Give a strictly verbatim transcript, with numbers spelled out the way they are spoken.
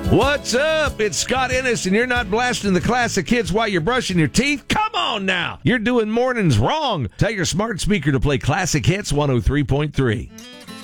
What's up? It's Scott Ennis, and you're not blasting the classic hits while you're brushing your teeth? Come on now! You're doing mornings wrong. Tell your smart speaker to play classic hits one oh three point three.